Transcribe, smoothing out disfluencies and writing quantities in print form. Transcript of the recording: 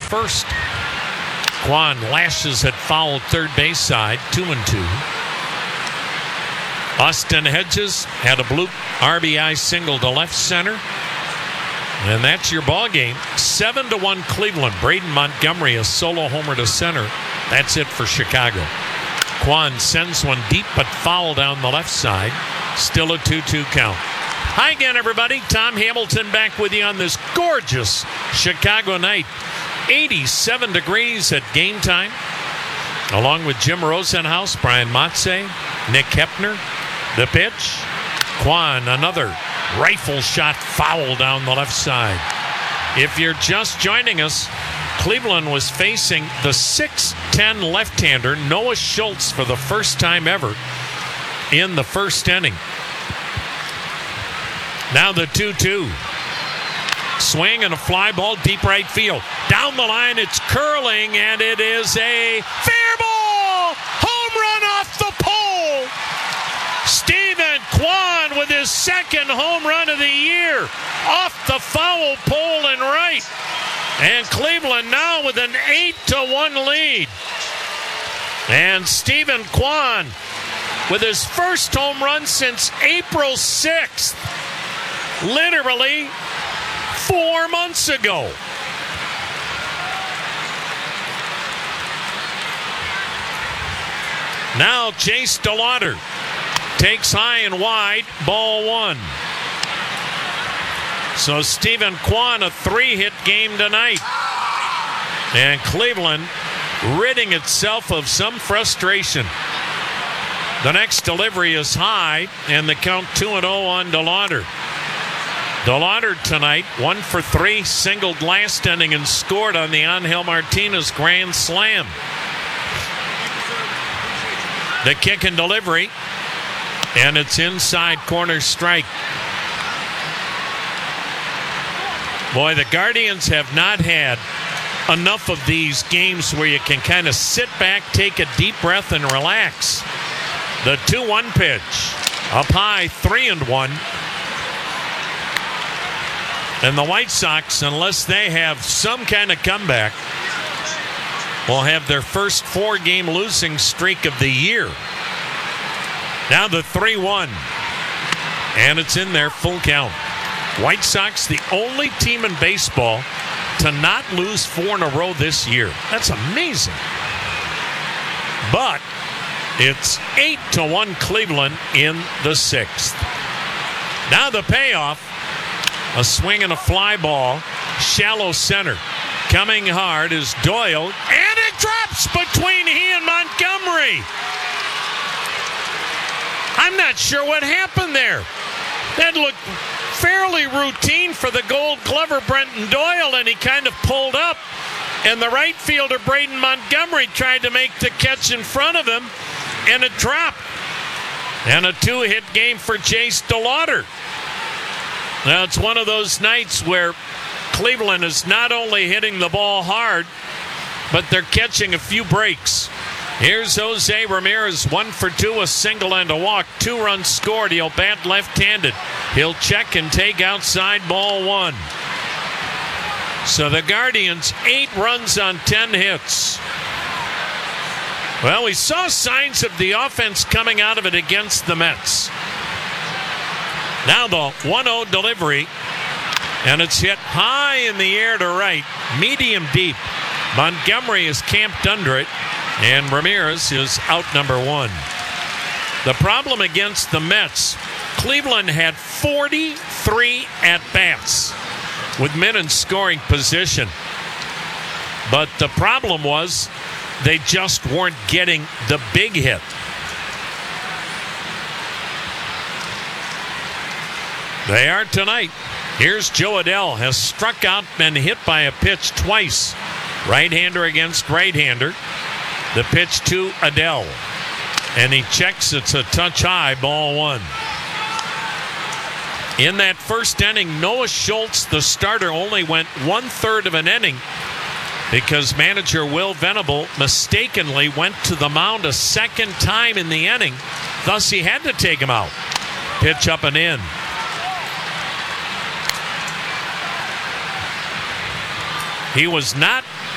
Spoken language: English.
first. Kwan lashes at foul third base side, 2-2. Austin Hedges had a bloop RBI single to left center. And that's your ball game. 7-1 Cleveland. Braden Montgomery, a solo homer to center. That's it for Chicago. Kwan sends one deep but foul down the left side. Still a 2-2 count. Hi again, everybody. Tom Hamilton back with you on this gorgeous Chicago night. 87 degrees at game time. Along with Jim Rosenhaus, Brian Motze, Nick Hepner. The pitch. Kwan, another rifle shot foul down the left side. If you're just joining us, Cleveland was facing the 6'10 left-hander Noah Schultz for the first time ever in the first inning. Now the 2-2. Swing and a fly ball deep right field. Down the line, it's curling, and it is a fair ball! Home run off the pole! Stephen Kwan with his second home run of the year off the foul pole and right. And Cleveland now with an 8-1 lead. And Stephen Kwan with his first home run since April 6th. Literally 4 months ago. Now Chase DeLauder takes high and wide, ball one. So Stephen Kwan, a 3-hit game tonight. And Cleveland ridding itself of some frustration. The next delivery is high, and the count 2-0 on DeLauder. DeLauder tonight, 1 for 3, singled last inning and scored on the Angel Martinez grand slam. The kick and delivery, and it's inside corner strike. Boy, the Guardians have not had enough of these games where you can kind of sit back, take a deep breath, and relax. The 2-1 pitch, up high, 3-1. And the White Sox, unless they have some kind of comeback, will have their first 4-game losing streak of the year. Now the 3-1. And it's in there, full count. White Sox, the only team in baseball to not lose 4 in a row this year. That's amazing. But it's 8-1 Cleveland in the 6th. Now the payoff. A swing and a fly ball. Shallow center. Coming hard is Doyle. And it drops between he and Montgomery. I'm not sure what happened there. That looked fairly routine for the Gold Glover Brenton Doyle, and he kind of pulled up. And the right fielder, Braden Montgomery, tried to make the catch in front of him, and it dropped. And a 2-hit game for Chase DeLauder. Now, it's one of those nights where Cleveland is not only hitting the ball hard, but they're catching a few breaks. Here's Jose Ramirez, 1 for 2, a single and a walk. 2 runs scored. He'll bat left-handed. He'll check and take outside, ball 1. So the Guardians, 8 runs on 10 hits. Well, we saw signs of the offense coming out of it against the Mets. Now the 1-0 delivery, and it's hit high in the air to right, medium deep. Montgomery is camped under it, and Ramirez is out number 1. The problem against the Mets, Cleveland had 43 at-bats with men in scoring position. But the problem was they just weren't getting the big hit. They are tonight. Here's Joe Adell, has struck out and hit by a pitch twice. Right-hander against right-hander. The pitch to Adell. And he checks, it's a touch high, ball 1. In that first inning, Noah Schultz, the starter, only went 1/3 of an inning because manager Will Venable mistakenly went to the mound a second time in the inning. Thus, he had to take him out. Pitch up and in. He was not